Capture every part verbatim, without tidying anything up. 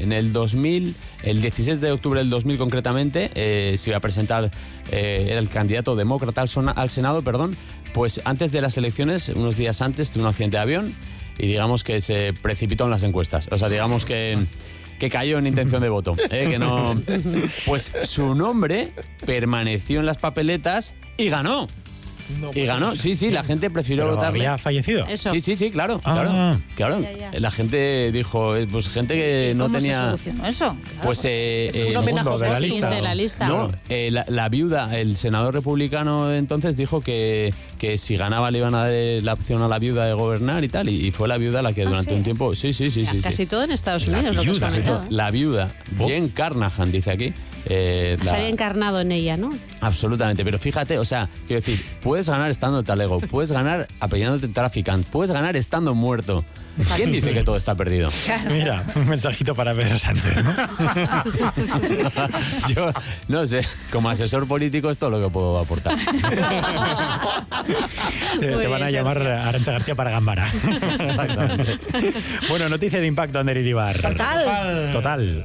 en el dos mil, el dieciséis de octubre del dos mil concretamente, eh, se iba a presentar, eh, era el candidato demócrata al, sona, al Senado, perdón, pues antes de las elecciones, unos días antes, tuvo un accidente de avión y digamos que se precipitó en las encuestas. O sea, digamos que... que cayó en intención de voto, ¿eh? Que no... Pues su nombre permaneció en las papeletas y ganó. No, y ganó, sí, sí, la gente prefirió votarle. ¿Había fallecido? Eso. Sí, sí, sí, claro, Ah. claro, claro. Ya, ya. La gente dijo, eh, pues gente que no ¿Cómo tenía... se solucionó eso? Claro. Pues eh, Es eh, un homenaje segundo de la sí, lista. de la lista. no, eh, la, la viuda, el senador republicano de entonces dijo que, que si ganaba le iban a dar la opción a la viuda de gobernar y tal, y, y fue la viuda la que ¿Ah, durante sí? un tiempo... Sí, sí, sí, Ya, sí. casi sí. todo en Estados La Unidos, lo que os viuda, he comentado, ¿eh? La viuda, Oh. Jen Carnahan, dice aquí. Eh, Se la- había encarnado en ella, ¿no? Absolutamente, pero fíjate, o sea, quiero decir, puedes ganar estando en talego, puedes ganar apellidándote traficante, puedes ganar estando muerto. ¿Quién dice que todo está perdido? Mira, un mensajito para Pedro Sánchez, ¿no? Yo, no sé, como asesor político es todo lo que puedo aportar. Te, te van a Pues, llamar Arantxa García para Gambara. Exactamente. Bueno, noticia de impacto, Ander Iribar. Total. Total.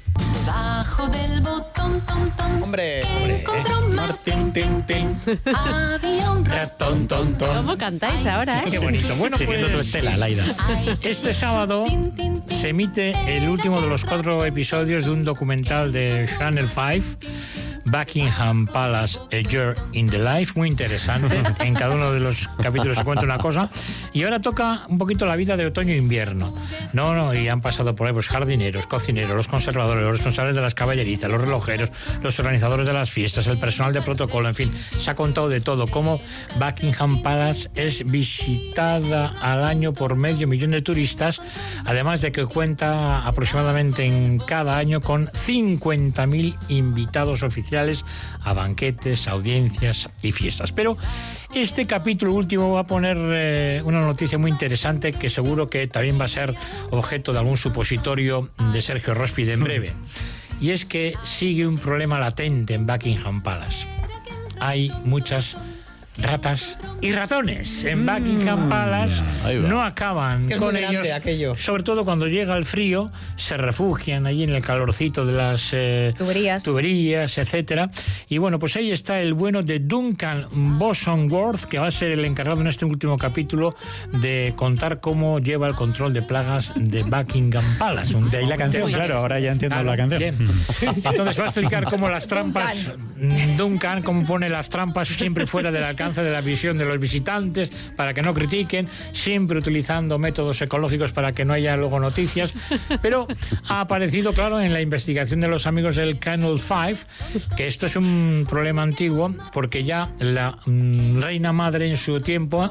Debajo del botón, ton, ton, Hombre, encontró Martín, tin, tin. Había un ratón, Ton, ton, ton. ¿Cómo cantáis ahora, Qué eh? bonito. Bueno, siguiendo tu pues, estela, Laida. Este sábado se emite el último de los cuatro episodios de un documental de Channel cinco, Buckingham Palace, A Year in the Life, muy interesante. En cada uno de los capítulos se cuenta una cosa. Y ahora toca un poquito la vida de otoño e invierno. No, no, y han pasado por ahí pues, jardineros, cocineros, los conservadores, los responsables de las caballerizas, los relojeros, los organizadores de las fiestas, el personal de protocolo, en fin, se ha contado de todo. Cómo Buckingham Palace es visitada al año por medio millón de turistas, además de que cuenta aproximadamente en cada año con cincuenta mil invitados oficiales a banquetes, audiencias y fiestas. Pero este capítulo último va a poner eh, una noticia muy interesante que seguro que también va a ser objeto de algún supositorio de Sergio Róspide en breve. Y es que sigue un problema latente en Buckingham Palace. Hay muchas ratas y ratones en Buckingham Palace. Ahí va. No acaban Es que es muy con grande ellos. aquello. Sobre todo cuando llega el frío, se refugian allí en el calorcito de las eh, Tuberías. tuberías, etcétera. Y bueno, pues ahí está el bueno de Duncan Bosonworth, que va a ser el encargado en este último capítulo de contar cómo lleva el control de plagas de Buckingham Palace. Un De ahí la canción, tema- claro, ahora ya entiendo Claro, la canción. bien. Entonces va a explicar cómo las trampas, Duncan. Duncan, cómo pone las trampas siempre fuera del alcance de la visión de los visitantes para que no critiquen, siempre utilizando métodos ecológicos para que no haya luego noticias. Pero ha aparecido, claro, en la investigación de los amigos del Channel cinco, que esto es un problema antiguo, porque ya la mm, reina madre en su tiempo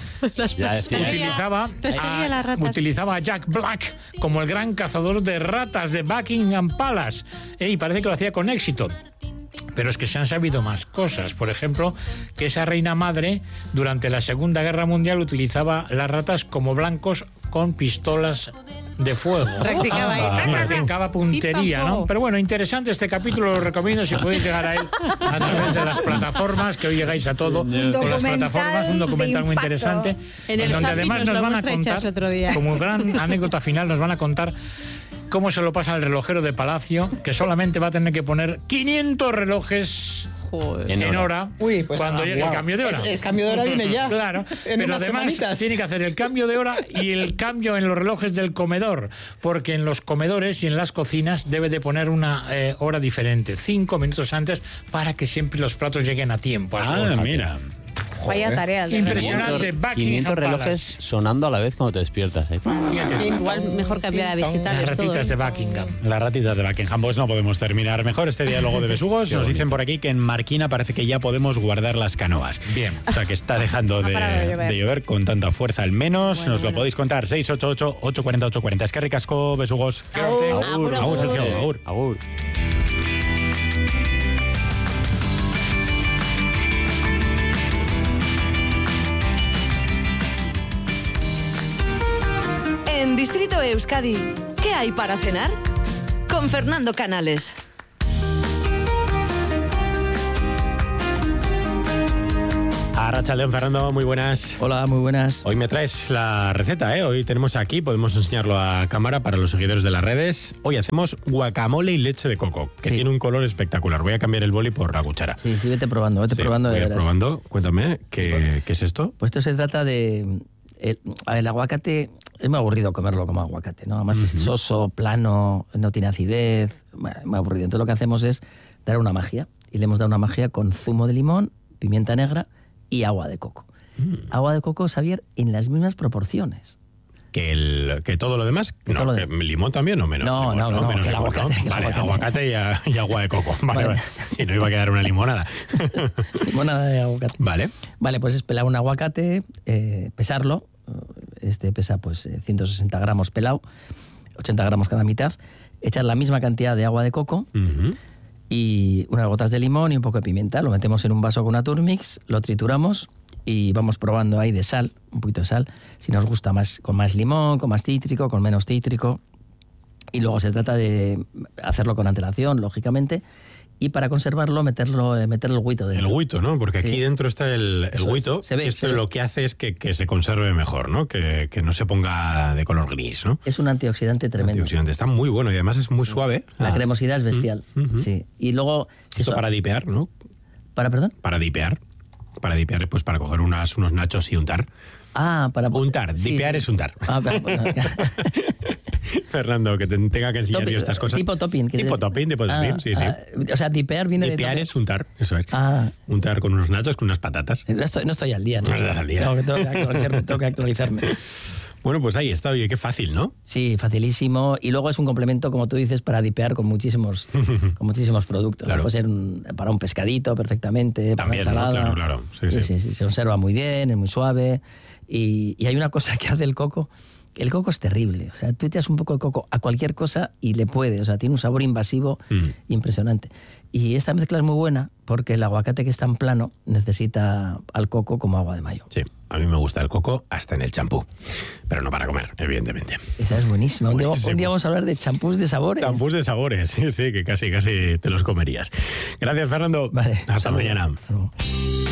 Ya decía, utilizaba Perseguía a, las ratas. utilizaba a Jack Black como el gran cazador de ratas de Buckingham Palace, eh, y parece que lo hacía con éxito. Pero es que se han sabido más cosas. Por ejemplo, que esa reina madre durante la Segunda Guerra Mundial utilizaba las ratas como blancos con pistolas de fuego. Practicaba ahí. Ah, practicaba puntería, Pipa, ¿no? fuego. Pero bueno, interesante este capítulo, lo recomiendo si podéis llegar a él a través de las plataformas, que hoy llegáis a todo con las documental plataformas, un documental de muy impacto. interesante, En el donde Zapping además nos nos lo van a muestra Echas contar, otro día. como gran anécdota final, nos van a contar cómo se lo pasa al relojero de Palacio, que solamente va a tener que poner quinientos relojes Joder. En en hora. hora, Uy, pues, cuando ah, llegue guau. el cambio de hora. Es- el cambio de hora viene ya. Claro, En pero unas además semanitas. tiene que hacer el cambio de hora y el cambio en los relojes del comedor, porque en los comedores y en las cocinas debe de poner una eh, hora diferente, cinco minutos antes, para que siempre los platos lleguen a tiempo. a su Ah, hora. mira. Vaya tarea. el de Impresionante. reloj. Buckingham quinientos Palace. relojes sonando a la vez cuando te despiertas. ¿eh? Fíjate, Igual mejor cambiar a las digitales todo. ratitas de ¿eh? Buckingham. Las ratitas de Buckingham. Pues no podemos terminar mejor este diálogo de besugos. Nos dicen por aquí que en Marquina parece que ya podemos guardar las canoas. Bien. O sea que está dejando Ha de, parado de llover. de llover con tanta fuerza al menos. Bueno, Nos lo bueno. podéis contar. seis ocho ocho, ocho cuatro cero, ocho cuatro cero. Es que ricasco, besugos. Agur, Agur, agur. Sergio. Agur. Agur. En Distrito Euskadi, ¿qué hay para cenar? Con Fernando Canales. Arratsaldeon, Fernando, muy buenas. Hola, muy buenas. Hoy me traes la receta, ¿eh? Hoy tenemos aquí, podemos enseñarlo a cámara para los seguidores de las redes. Hoy hacemos guacamole y leche de coco, que Sí. tiene un color espectacular. Voy a cambiar el boli por la cuchara. Sí, sí, vete probando, vete Sí, probando de voy a ir veras. probando. Cuéntame, ¿qué, ¿qué es esto? Pues esto se trata de... El, a ver, el aguacate, es muy aburrido comerlo como aguacate, ¿no? Además es soso, plano, no tiene acidez, bueno, muy aburrido. Entonces lo que hacemos es dar una magia. Y le hemos dado una magia con zumo de limón, pimienta negra y agua de coco. Mm. Agua de coco, Xavier, en las mismas proporciones. ¿Que, el, que todo lo demás? Que No, todo lo que de- limón también o menos No, limón, no, no, menos que el limón, aguacate, que el Vale, aguacate. aguacate y, a- y agua de coco. Vale, Vale. vale. Si no iba a quedar una limonada. Limonada de aguacate. Vale. Vale, pues es pelar un aguacate, eh, pesarlo. Este pesa pues eh, ciento sesenta gramos pelado, ochenta gramos cada mitad. Echar la misma cantidad de agua de coco Ujú. y unas gotas de limón y un poco de pimienta. Lo metemos en un vaso con una Turmix, lo trituramos y vamos probando ahí de sal, un poquito de sal. Si nos gusta más con más limón, con más cítrico, con menos cítrico. Y luego se trata de hacerlo con antelación, lógicamente. Y para conservarlo, meterlo, eh, meterle el huito El dentro. huito, ¿no? Porque aquí Sí. dentro está el, el Eso es. huito. Se ve, Esto se ve. lo que hace es que, que se conserve mejor, ¿no? Que, que no se ponga de color gris, ¿no? Es un antioxidante tremendo. Antioxidante. Está muy bueno y además es muy suave. La Ah. cremosidad es bestial. Mm, ujú. Sí. Y luego... si Esto eso- para dipear, ¿no? ¿Para, perdón? Para dipear. Para dipear, pues para coger unas, unos nachos y untar. Ah, para... Untar. Sí, Dipear sí. es untar. Ah, pero- bueno, Fernando, que te tenga que enseñar Topping, yo estas cosas. Tipo topping. que Tipo se- topping, tipo Ah, topping, sí, sí. ah, o sea, dipear viene Dipear de... es untar, eso es. Ah, Untar con unos nachos, con unas patatas. no estoy, no estoy al día. No estás al día. Tengo que, tengo que actualizarme, tengo que actualizarme. Bueno, pues ahí está. Oye, qué fácil, ¿no? Sí, facilísimo. Y luego es un complemento, como tú dices, para dipear con muchísimos, con muchísimos productos. Claro. Puede ser un- para un pescadito perfectamente, para una También, ¿no? ensalada. Claro, claro. Sí, Sí, sí. sí, sí, se conserva muy bien, es muy suave. Y, y hay una cosa que hace el coco. El coco es terrible. O sea, tú echas un poco de coco a cualquier cosa y le puede. O sea, tiene un sabor invasivo Mm. impresionante. Y esta mezcla es muy buena porque el aguacate que es tan plano necesita al coco como agua de mayo. Sí, a mí me gusta el coco hasta en el champú. Pero no para comer, evidentemente. Esa es buenísima. Un día, Buenísimo. un día vamos a hablar de champús de sabores. Champús de sabores, sí, sí, que casi, casi te los comerías. Gracias, Fernando. Vale. Hasta hasta luego. mañana. Hasta luego.